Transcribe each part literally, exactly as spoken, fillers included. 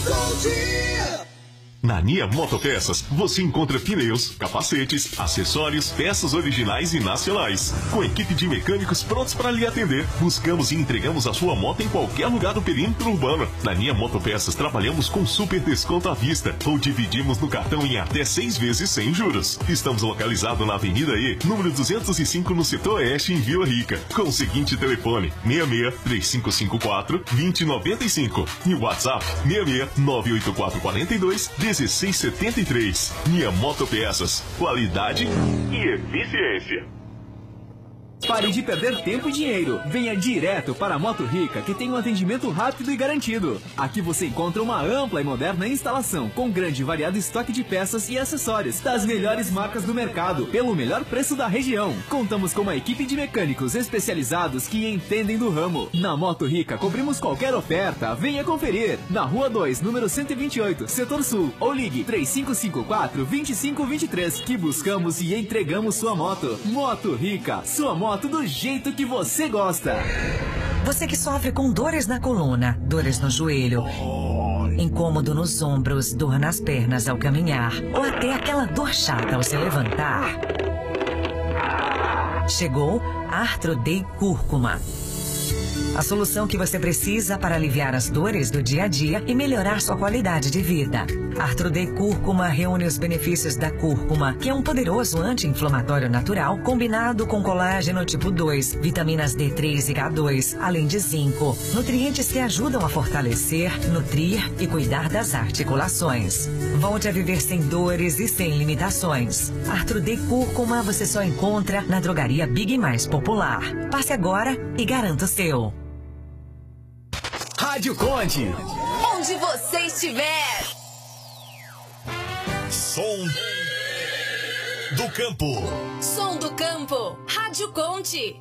Na Nia Motopeças, você encontra pneus, capacetes, acessórios, peças originais e nacionais. Com equipe de mecânicos prontos para lhe atender, buscamos e entregamos a sua moto em qualquer lugar do perímetro urbano. Na Nia Motopeças, trabalhamos com super desconto à vista ou dividimos no cartão em até seis vezes sem juros. Estamos localizados na Avenida E, número duzentos e cinco, no setor oeste, em Vila Rica, com o seguinte telefone: seis seis, três cinco cinco quatro, dois zero nove cinco e o WhatsApp seis seis, nove oito quatro quatro dois, um seis sete três. Nia Motopeças, qualidade e eficiência. Pare de perder tempo e dinheiro. Venha direto para a Moto Rica, que tem um atendimento rápido e garantido. Aqui você encontra uma ampla e moderna instalação, com grande e variado estoque de peças e acessórios das melhores marcas do mercado, pelo melhor preço da região. Contamos com uma equipe de mecânicos especializados que entendem do ramo. Na Moto Rica, cobrimos qualquer oferta. Venha conferir. Na Rua dois, número cento e vinte e oito, Setor Sul. Ou ligue três cinco cinco quatro, dois cinco dois três, que buscamos e entregamos sua moto. Moto Rica, sua moto do jeito que você gosta. Você que sofre com dores na coluna, dores no joelho, incômodo nos ombros, dor nas pernas ao caminhar, ou até aquela dor chata ao se levantar. Chegou Arthroday Cúrcuma. A solução que você precisa para aliviar as dores do dia a dia e melhorar sua qualidade de vida. Arthroday Cúrcuma reúne os benefícios da cúrcuma, que é um poderoso anti-inflamatório natural, combinado com colágeno tipo dois, vitaminas D três e K dois, além de zinco. Nutrientes que ajudam a fortalecer, nutrir e cuidar das articulações. Volte a viver sem dores e sem limitações. Arthroday Cúrcuma você só encontra na drogaria Big mais popular. Passe agora e garanta o seu. Rádio Conte. Onde você estiver. Som do campo. Som do campo. Rádio Conte.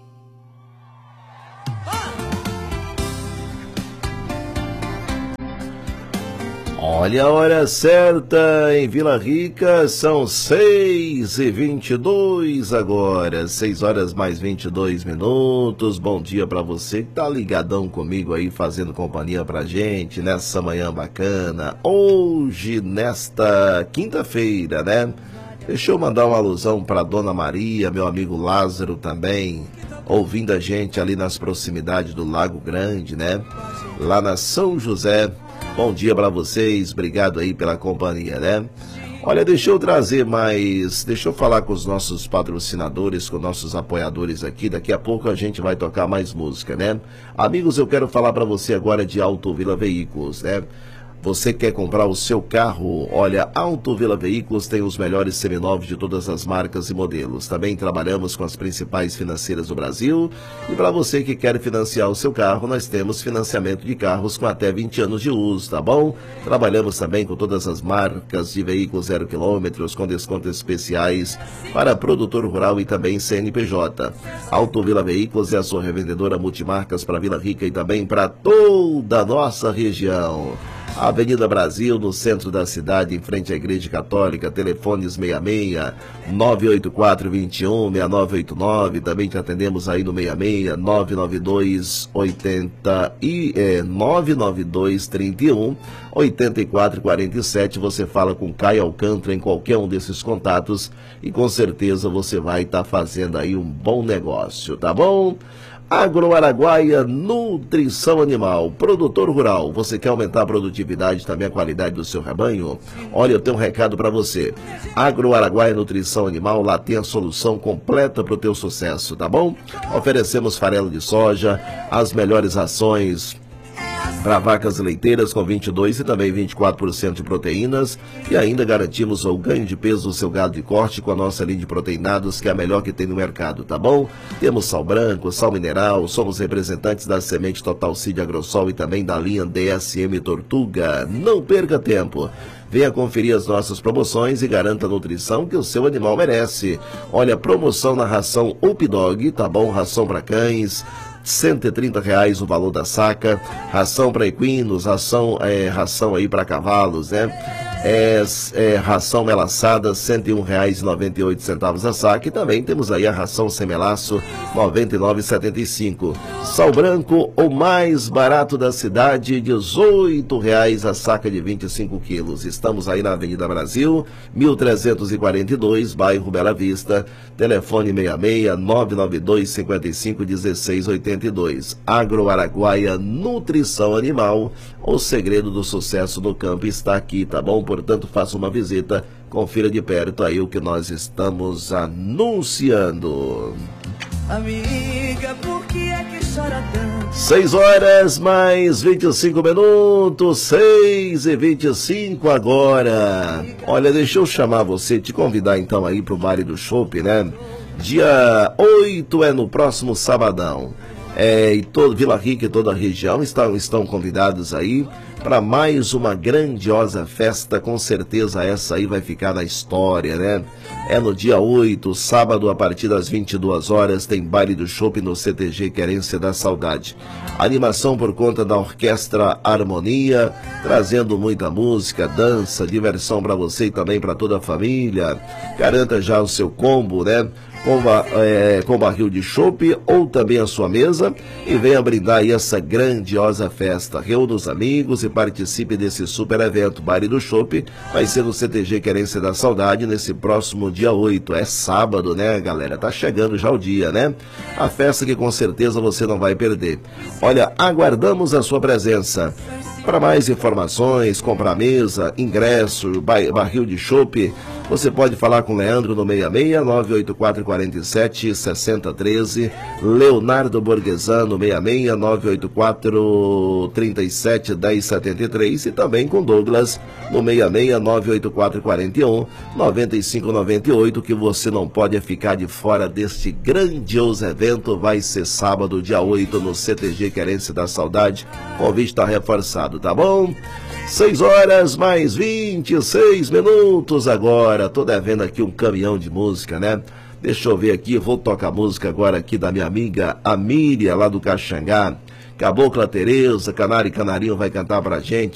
Olha a hora certa em Vila Rica, são seis e vinte e dois agora, seis horas mais vinte e dois minutos. Bom dia para você que tá ligadão comigo aí, fazendo companhia pra gente nessa manhã bacana. Hoje, nesta quinta-feira, né? Deixa eu mandar uma alusão para Dona Maria, meu amigo Lázaro também, ouvindo a gente ali nas proximidades do Lago Grande, né? Lá na São José. Bom dia para vocês, obrigado aí pela companhia, né? Olha, deixa eu trazer mais, deixa eu falar com os nossos patrocinadores, com nossos apoiadores aqui, daqui a pouco a gente vai tocar mais música, né? Amigos, eu quero falar para você agora de Autovila Veículos, né? Você quer comprar o seu carro? Olha, Autovila Veículos tem os melhores seminovos de todas as marcas e modelos. Também trabalhamos com as principais financeiras do Brasil. E para você que quer financiar o seu carro, nós temos financiamento de carros com até vinte anos de uso, tá bom? Trabalhamos também com todas as marcas de veículos zero quilômetros, com descontos especiais para produtor rural e também C N P J. Autovila Veículos é a sua revendedora multimarcas para Vila Rica e também para toda a nossa região. Avenida Brasil, no centro da cidade, em frente à Igreja Católica, telefones seis seis, nove oito quatro, dois um, seis nove oito nove, também te atendemos aí no seis seis, nove nove dois, oitenta e, é, nove nove dois, trinta e um, oitenta e quatro quarenta e sete, você fala com Caio Alcântara em qualquer um desses contatos e com certeza você vai estar tá fazendo aí um bom negócio, tá bom? Agroaraguaia Nutrição Animal, produtor rural, você quer aumentar a produtividade e também a qualidade do seu rebanho? Olha, eu tenho um recado para você. Agroaraguaia Nutrição Animal, lá tem a solução completa para o teu sucesso, tá bom? Oferecemos farelo de soja, as melhores ações para vacas leiteiras com vinte e dois por cento e também vinte e quatro por cento de proteínas, e ainda garantimos o ganho de peso do seu gado de corte com a nossa linha de proteinados, que é a melhor que tem no mercado, tá bom? Temos sal branco, sal mineral, somos representantes da semente Total Seed Agrosol e também da linha D S M Tortuga. Não perca tempo. Venha conferir as nossas promoções e garanta a nutrição que o seu animal merece. Olha, promoção na ração Up Dog, tá bom? Ração para cães, cento e trinta reais o valor da saca. Ração para equinos, ração, é, ração aí para cavalos, né? É, é, ração melaçada, cento e um reais e noventa e oito centavos a saca. E também temos aí a ração sem melaço, noventa e nove reais e setenta e cinco centavos. Sal branco, o mais barato da cidade, dezoito reais a saca de vinte e cinco quilos. Estamos aí na Avenida Brasil, mil trezentos e quarenta e dois, bairro Bela Vista. Telefone seis seis, nove nove dois, cinco cinco, um seis oito dois. Agro Araguaia Nutrição Animal. O segredo do sucesso no campo está aqui, tá bom? Portanto, faça uma visita, confira de perto aí o que nós estamos anunciando. Amiga, por que é que chora tanto? seis horas mais vinte e cinco minutos, seis e vinte e cinco agora. Olha, deixa eu chamar você, te convidar então aí pro Baile do Chopp, né? Dia oito é no próximo sabadão. É, e todo Vila Rica e toda a região estão, estão convidados aí para mais uma grandiosa festa. Com certeza essa aí vai ficar na história, né? É no dia oito, sábado, a partir das vinte e duas horas, tem Baile do Chopp no C T G Querência da Saudade. Animação por conta da Orquestra Harmonia, trazendo muita música, dança, diversão para você e também para toda a família. Garanta já o seu combo, né? Com, é, com barril de chopp ou também a sua mesa, e venha brindar aí essa grandiosa festa. Reúna os amigos e participe desse super evento. Baile do Chopp vai ser no C T G Querência da Saudade nesse próximo dia oito. É sábado, né, galera? Tá chegando já o dia, né? A festa que com certeza você não vai perder. Olha, aguardamos a sua presença. Para mais informações, comprar mesa, ingresso, barril de chopp, você pode falar com o Leandro no seis seis, nove oito quatro, quatro sete, seis zero um três, Leonardo Borghesano, seis seis, nove oito quatro, três sete, um zero sete três, e também com Douglas no seis seis, nove oito quatro, quatro um, nove cinco nove oito, que você não pode ficar de fora deste grandioso evento. Vai ser sábado, dia oito, no C T G Querência da Saudade. O convite está reforçado, tá bom? seis horas mais vinte e seis minutos agora. Tô devendo aqui um caminhão de música, né? Deixa eu ver aqui, vou tocar música agora aqui da minha amiga Amília, lá do Caxangá. Cabocla Tereza, Canário e Canarinho vai cantar pra gente.